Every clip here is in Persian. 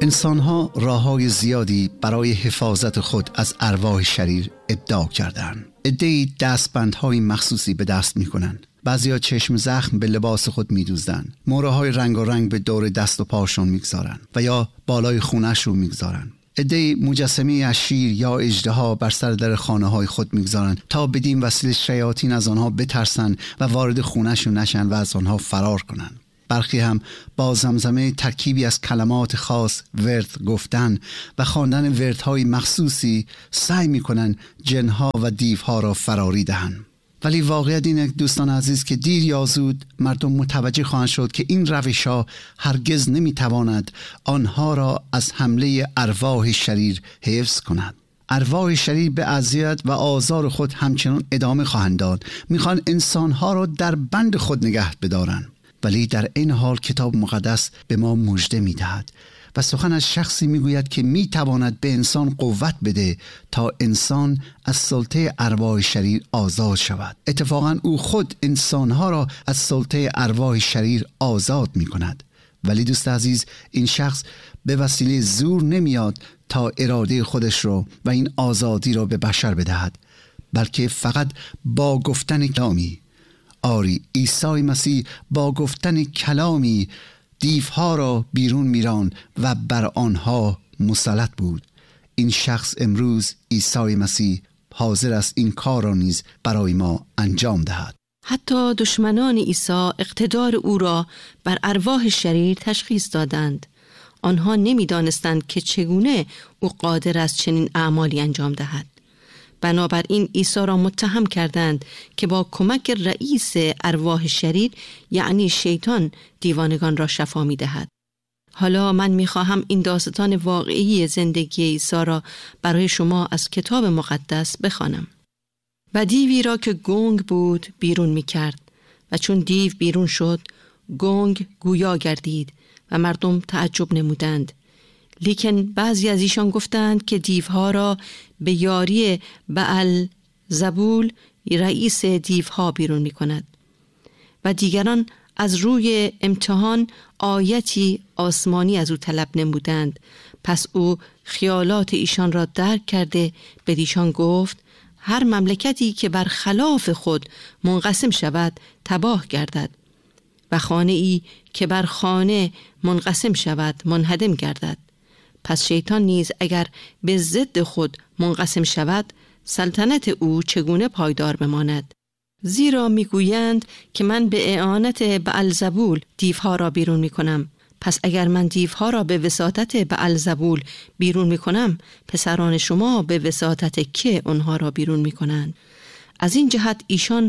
انسان‌ها راه‌های زیادی برای حفاظت خود از ارواح شریر ابداع کردند. عده‌ای دستبندهای مخصوصی به دست می‌کنند. بعضیا چشم زخم به لباس خود می‌دوزند. مهره‌های رنگارنگ به دور دست و پاشون می‌گذارند و یا بالای خونش رو می‌گذارند. عده‌ای مجسمه از شیر یا اژدها بر سر در خانه‌های خود می‌گذارند تا بدین وسیله شیاطین از آنها بترسند و وارد خونه‌شون نشن و از آنها فرار کنند. برخی هم با زمزمه ترکیبی از کلمات خاص ورد گفتن و خواندن وردهای مخصوصی سعی می‌کنند جنها و دیوها را فراری دهند. ولی واقعیت اینه دوستان عزیز که دیر یا زود مردم متوجه خواهند شد که این روش‌ها هرگز نمی‌تواند آنها را از حمله ارواح شریر حفظ کند. ارواح شریر به اذیت و آزار خود همچنان ادامه خواهند داد. می‌خوان انسان‌ها را در بند خود نگه بدارند. ولی در این حال کتاب مقدس به ما مژده می‌دهد و سخن از شخصی می‌گوید که می‌تواند به انسان قوت بده تا انسان از سلطه ارواح شریر آزاد شود. اتفاقاً او خود انسان‌ها را از سلطه ارواح شریر آزاد می‌کند. ولی دوست عزیز، این شخص به وسیله زور نمیاد تا اراده خودش را و این آزادی را به بشر بدهد، بلکه فقط با گفتن کلامی. آری، عیسی مسیح با گفتن کلامی دیوها را بیرون میران و بر آنها مسلط بود. این شخص امروز عیسی مسیح حاضر است این کار را نیز برای ما انجام دهد. حتی دشمنان عیسی اقتدار او را بر ارواح شریر تشخیص دادند. آنها نمی‌دانستند که چگونه او قادر است چنین اعمالی انجام دهد. بنابراین عیسی را متهم کردند که با کمک رئیس ارواح شریر یعنی شیطان دیوانگان را شفا می دهد. حالا من می خواهم این داستان واقعی زندگی عیسی را برای شما از کتاب مقدس بخوانم. و دیوی را که گنگ بود بیرون می کرد و چون دیو بیرون شد گنگ گویا گردید و مردم تعجب نمودند. لیکن بعضی از ایشان گفتند که دیوها را به یاری بعل زبول رئیس دیوها بیرون می کند. و دیگران از روی امتحان آیتی آسمانی از او طلب نمودند. پس او خیالات ایشان را درک کرده به ایشان گفت هر مملکتی که بر خلاف خود منقسم شود تباه گردد و خانه ای که بر خانه منقسم شود منهدم گردد. پس شیطان نیز اگر به ضد خود منقسم شود سلطنت او چگونه پایدار بماند؟ زیرا میگویند که من به اعانت بعلزبول دیوها را بیرون میکنم. پس اگر من دیوها را به وساطت بعلزبول بیرون میکنم پسران شما به وساطت که آنها را بیرون میکنند؟ از این جهت ایشان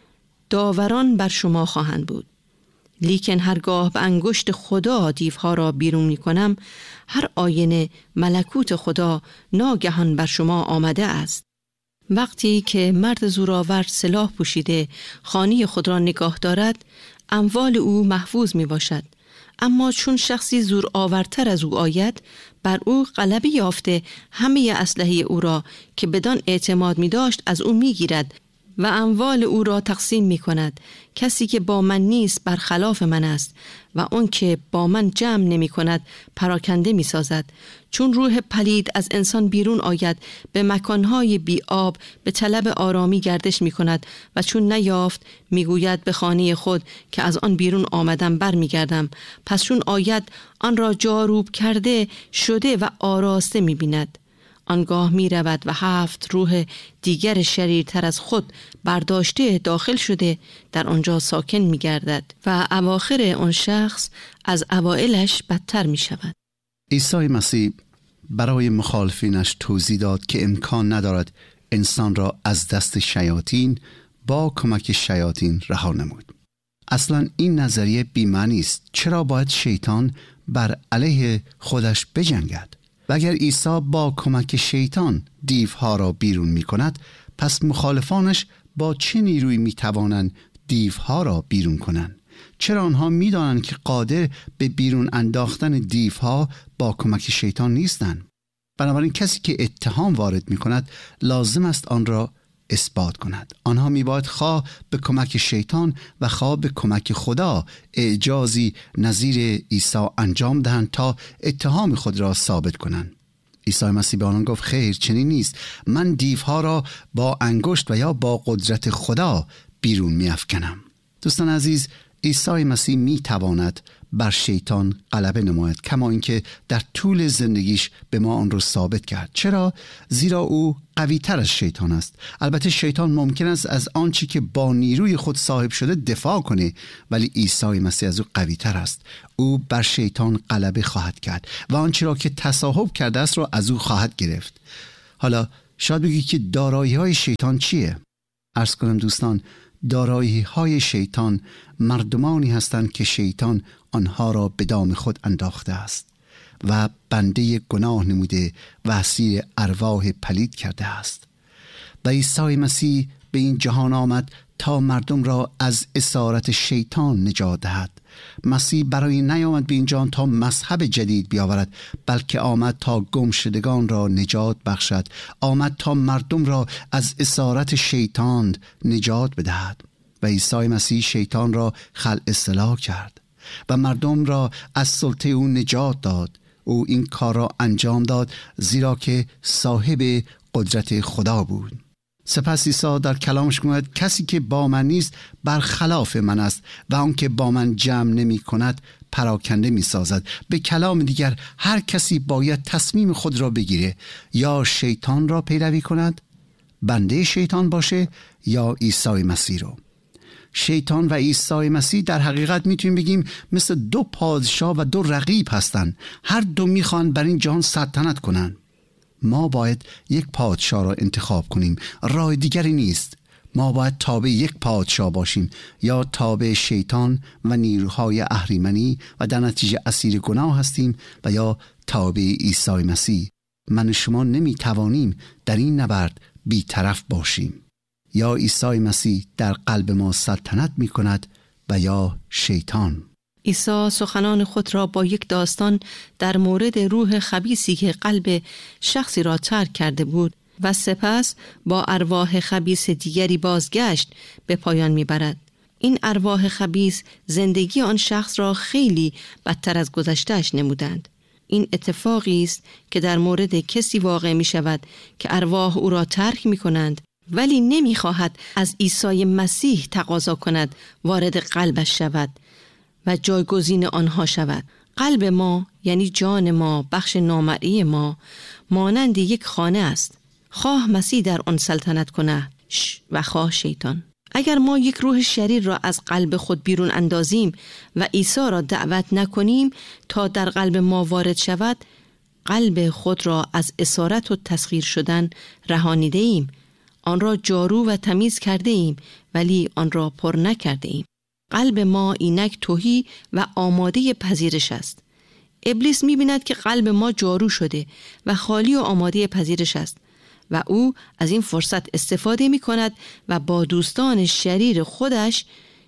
داوران بر شما خواهند بود. لیکن هرگاه به انگشت خدا دیوها را بیرون می کنم هر آینه ملکوت خدا ناگهان بر شما آمده است. وقتی که مرد زورآور سلاح پوشیده خانه خود را نگاه دارد اموال او محفوظ می باشد، اما چون شخصی زورآورتر از او آید بر او غلبه یافته همه اسلحه او را که بدان اعتماد می داشت از او می گیرد و اموال او را تقسیم می کند. کسی که با من نیست برخلاف من است و اون که با من جمع نمی کند پراکنده می سازد. چون روح پلید از انسان بیرون آید به مکانهای بی آب به طلب آرامی گردش می کند و چون نیافت می گوید به خانه خود که از آن بیرون آمدم بر می گردم. پس چون آید آن را جاروب کرده شده و آراسته می بیند. آنگاه می رود و 7 روح دیگر شریرتر از خود برداشته داخل شده در آنجا ساکن می گردد و اواخر آن شخص از اوائلش بدتر می شود. عیسی مسیح برای مخالفینش توضیح داد که امکان ندارد انسان را از دست شیاطین با کمک شیاطین رها نمود. اصلا این نظریه بی‌معنی است. چرا باید شیطان بر علیه خودش بجنگد؟ و اگر عیسی با کمک شیطان دیوها را بیرون می کند، پس مخالفانش با چه نیروی می توانند دیوها را بیرون کنند؟ چرا آنها می دانند که قادر به بیرون انداختن دیوها با کمک شیطان نیستند؟ بنابراین کسی که اتهام وارد می کند لازم است آن را اثبات کند. آنها میباید خواه به کمک شیطان و خواه به کمک خدا اعجازی نظیر عیسی انجام دهند تا اتهام خود را ثابت کنند. عیسی مسیح به آنان گفت خیر، چنین نیست. من دیوها را با انگشت و یا با قدرت خدا بیرون می‌افکنم. دوستان عزیز، عیسی مسیح می‌تواند بر شیطان غلبه نماید، کما اینکه در طول زندگیش به ما آن را ثابت کرد. چرا؟ زیرا او قوی تر از شیطان است. البته شیطان ممکن است از آنچه که با نیروی خود صاحب شده دفاع کنه، ولی عیسی مسیح از او قوی تر است. او بر شیطان غلبه خواهد کرد و آنچه را که تصاحب کرده است را از او خواهد گرفت. حالا شاید بگی که دارایی های شیطان چیه؟ عرض کنم دوستان، دارایی های شیطان مردمانی هستند که شیطان آنها را به دام خود انداخته است و بنده گناه نموده و اسیر ارواح پلید کرده است. و عیسی مسیح به این جهان آمد تا مردم را از اسارت شیطان نجات دهد. مسیح برای نیامد به این جهان تا مذهب جدید بیاورد، بلکه آمد تا گمشدگان را نجات بخشد. آمد تا مردم را از اسارت شیطان نجات بدهد. و عیسی مسیح شیطان را خلع اصلاح کرد و مردم را از سلطه او نجات داد. او این کار را انجام داد زیرا که صاحب قدرت خدا بود. سپس عیسی در کلامش میگوید کسی که با من نیست برخلاف من است و آن که با من جمع نمی کند پراکنده می سازد. به کلام دیگر هر کسی باید تصمیم خود را بگیره، یا شیطان را پیروی کند، بنده شیطان باشه، یا عیسی مسیح رو. شیطان و عیسی مسیح در حقیقت میتونیم بگیم مثل دو پادشاه و دو رقیب هستن. هر دو میخوان بر این جهان سلطنت کنن. ما باید یک پادشاه را انتخاب کنیم، راه دیگری نیست. ما باید تابع یک پادشاه باشیم، یا تابع شیطان و نیروهای اهریمنی و در نتیجه اسیر گناه هستیم، و یا تابع عیسی مسیح. من و شما نمیتوانیم در این نبرد بی‌طرف باشیم. یا عیسی مسیح در قلب ما سلطنت می کند و یا شیطان. عیسی سخنان خود را با یک داستان در مورد روح خبیثی که قلب شخصی را ترک کرده بود و سپس با ارواح خبیث دیگری بازگشت به پایان می برد. این ارواح خبیث زندگی آن شخص را خیلی بدتر از گذشته‌اش نمودند. این اتفاقی است که در مورد کسی واقع می شود که ارواح او را ترک می کنند، ولی نمی خواهد از عیسی مسیح تقاضا کند وارد قلبش شود و جایگزین آنها شود. قلب ما یعنی جان ما، بخش نامرئی ما، مانند یک خانه است. خواه مسیح در آن سلطنت کنه و خواه شیطان. اگر ما یک روح شریر را از قلب خود بیرون اندازیم و عیسی را دعوت نکنیم تا در قلب ما وارد شود، قلب خود را از اسارت و تسخیر شدن رهانیده ایم. آن را جارو و تمیز کرده ایم ولی آن را پر نکرده ایم. قلب ما اینک تهی و آماده پذیرش است. ابلیس می‌بیند که قلب ما جارو شده و خالی و آماده پذیرش است و او از این فرصت استفاده می‌کند و با دوستان شریر خودش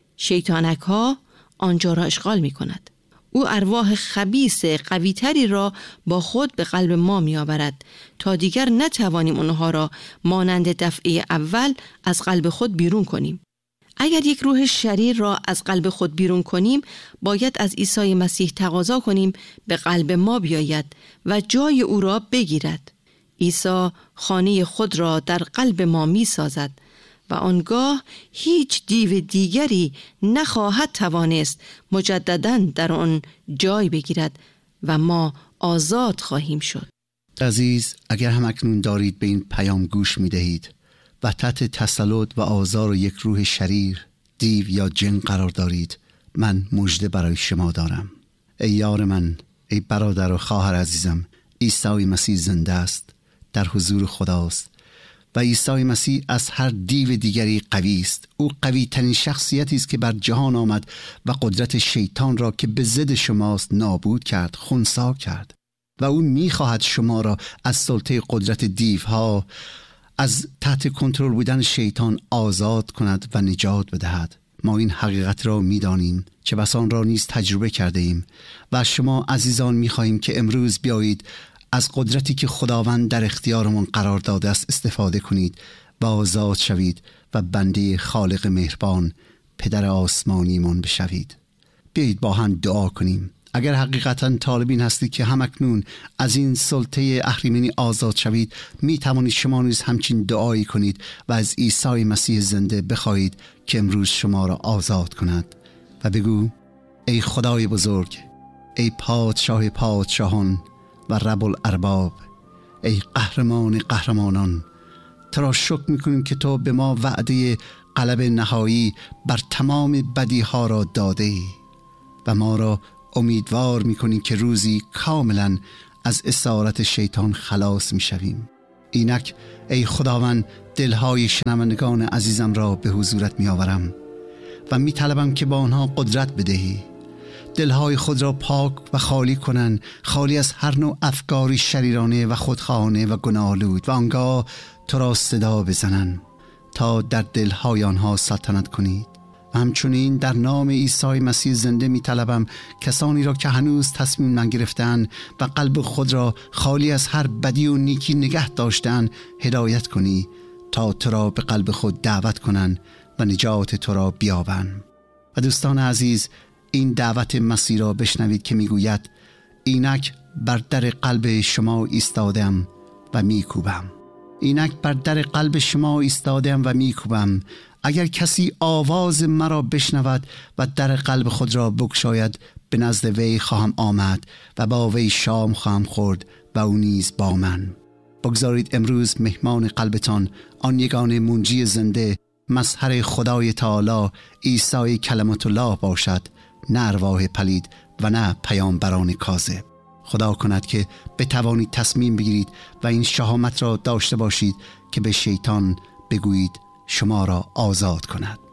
شیطانک ها آنجا را اشغال می‌کند. او ارواح خبیث قوی‌تری را با خود به قلب ما می‌آورد تا دیگر نتوانیم آنها را مانند دفعه اول از قلب خود بیرون کنیم. اگر یک روح شریر را از قلب خود بیرون کنیم، باید از عیسی مسیح تقاضا کنیم به قلب ما بیاید و جای او را بگیرد. عیسی خانه خود را در قلب ما می سازد و آنگاه هیچ دیو دیگری نخواهد توانست مجدداً در آن جای بگیرد و ما آزاد خواهیم شد. عزیز، اگر هم اکنون دارید به این پیام گوش می دهید و تحت تسلط و آزار یک روح شریر، دیو یا جن قرار دارید، من مژده برای شما دارم. ای یار من، ای برادر و خواهر عزیزم، عیسی مسیح زنده است، در حضور خداست و عیسی مسیح از هر دیو دیگری قوی است. او قوی ترین شخصیتی است که بر جهان آمد و قدرت شیطان را که به ضد شماست نابود کرد، خنثی کرد و او می‌خواهد شما را از سلطه قدرت دیوها، از تحت کنترل بودن شیطان آزاد کند و نجات بدهد. ما این حقیقت را می‌دانیم، چه بسا آن را نیز تجربه کرده ایم و شما عزیزان می‌خواهیم که امروز بیایید از قدرتی که خداوند در اختیارمان قرار داده است استفاده کنید و آزاد شوید و بنده خالق مهربان پدر آسمانیمان بشوید. بیایید با هم دعا کنیم. اگر حقیقتا طالبین هستید که همکنون از این سلطه اهریمنی آزاد شوید، می توانید شما نیز همچین دعایی کنید و از عیسی مسیح زنده بخواهید که امروز شما را آزاد کند و بگو: ای خدای بزرگ، ای پادشاه پادشاهان و رب الارباب، ای قهرمان قهرمانان، تو را شکر میکنیم که تو به ما وعده غلب نهایی بر تمام بدیها را داده ای و ما را امیدوار میکنی که روزی کاملا از اسارت شیطان خلاص میشویم. اینک ای خداوند، دلهای شنوندگان عزیزم را به حضورت میآورم و میطلبم که با آنها قدرت بدهی، دلهای خود را پاک و خالی کنند، خالی از هر نوع افکاری شریرانه و خودخواهانه و گناه‌آلود، و آنگاه تو را صدا بزنند تا در دلهای آنها سلطنت کنید. و همچنین در نام عیسی مسیح زنده می طلبم کسانی را که هنوز تصمیم نگرفتند و قلب خود را خالی از هر بدی و نیکی نگه داشتند هدایت کنی تا تو را به قلب خود دعوت کنند و نجات تو را بیابند. و دوستان عزیز، این دعوت مسیح را بشنوید که می گوید: اینک بر در قلب شما ایستادم و می کوبم. اینک بر در قلب شما ایستادم و می کوبم. اگر کسی آواز مرا بشنود و در قلب خود را بگشاید، به نزد وی خواهم آمد و با وی شام خواهم خورد و او نیز با من. بگذارید امروز مهمان قلبتان آن یگانه منجی زنده، مظهر خدای تعالی عیسی کلمت الله باشد، نه ارواح پلید و نه پیامبران کاذب. خدا کند که بتوانید تصمیم بگیرید و این شهامت را داشته باشید که به شیطان بگویید شما را آزاد کند.